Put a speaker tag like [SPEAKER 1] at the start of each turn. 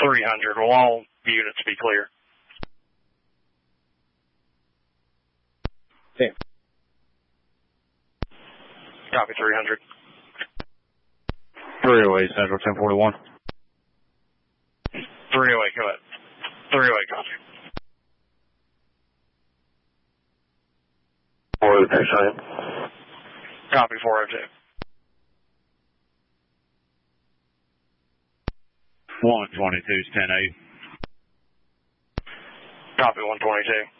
[SPEAKER 1] 300. Will all units be clear?
[SPEAKER 2] Yeah.
[SPEAKER 1] Copy 300.
[SPEAKER 3] 308 Central 1041.
[SPEAKER 1] 308, go ahead. 308, copy.
[SPEAKER 3] 402.
[SPEAKER 1] Copy 402.
[SPEAKER 3] 122 is 10-8.
[SPEAKER 1] Copy 122.